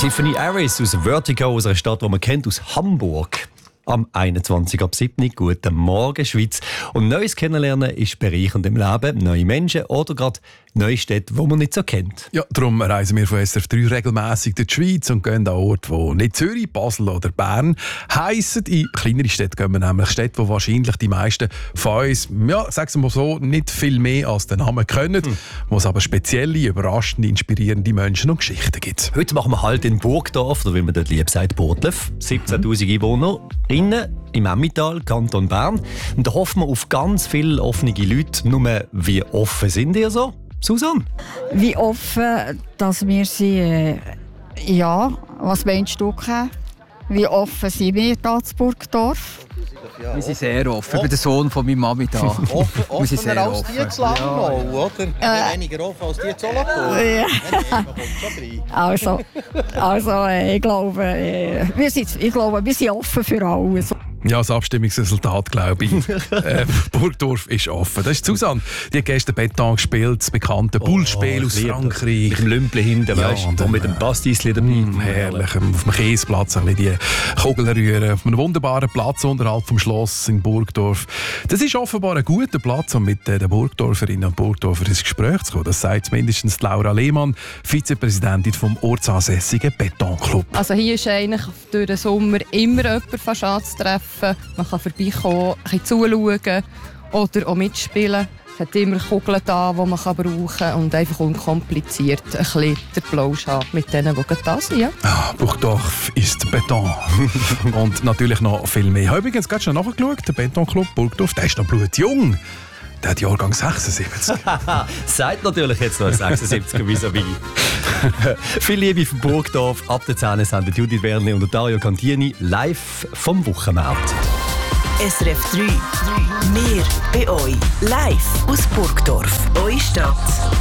Tiffany Harris aus Vertigo, aus einer Stadt, die man kennt, aus Hamburg. Am 21. ab 7. Guten Morgen, Schweiz. Und Neues kennenlernen ist bereichernd im Leben. Neue Menschen oder gerade neue Städte, die man nicht so kennt. Ja, darum reisen wir von SRF 3 regelmässig durch die Schweiz und gehen an Orte, die nicht Zürich, Basel oder Bern heissen. In kleinere Städte gehen wir nämlich Städte, wo wahrscheinlich die meisten von uns, ja, sagen wir mal so, nicht viel mehr als den Namen können, wo es aber spezielle, überraschende, inspirierende Menschen und Geschichten gibt. Heute machen wir halt in Burgdorf, oder wie man dort lieb sagt, Burgdorf. 17'000 Einwohner. Innen im Emmental, Kanton Bern. Und da hoffen wir auf ganz viele offene Leute. Nur, wie offen sind ihr so? Susanne? Wie offen, dass wir sie, was meinst du? Wie offen sind wir hier in Burgdorf? Wir sind sehr offen. Ich bin der Sohn von meiner Mami da. Offener als die zu Langnau, oder? Weniger offen als die zu Solothurn. Ich glaube, wir sind offen für alles. Ja, das Abstimmungsresultat, glaube ich. Burgdorf ist offen. Das ist Susanne. Die hat gestern Beton gespielt, das bekannte Bullspiel aus Frankreich. Mit dem Lümpli hinten, weißt du, und mit dem Pastisli dabei. Herrlich. Auf dem Kiesplatz ein bisschen die Kugeln rühren. Auf einem wunderbaren Platz unterhalb vom Schloss in Burgdorf. Das ist offenbar ein guter Platz, um mit den Burgdorferinnen und Burgdorfern ins Gespräch zu kommen. Das sagt mindestens Laura Lehmann, Vizepräsidentin vom ortsansässigen Betonclub. Also hier ist eigentlich durch den Sommer immer jemand fast anzutreffen. Man kann vorbeikommen, ein bisschen zuschauen oder auch mitspielen. Es hat immer Kugeln da, die man brauchen kann und einfach unkompliziert ein bisschen den Plausch haben mit denen, die da sind. Ja. Burgdorf ist Beton. Und natürlich noch viel mehr. Ich habe übrigens gerade schon nachgeschaut, der Betonclub Burgdorf, der ist noch blutjung. Der hat Jahrgang 76. Sagt natürlich jetzt noch ein 76er vis-à-vis. Viel Liebe von Burgdorf. Ab der 10 sendet Judith Werni und Dario Cantini live vom Wochenmarkt. SRF 3. Wir bei euch. Live aus Burgdorf. Eure Stadt.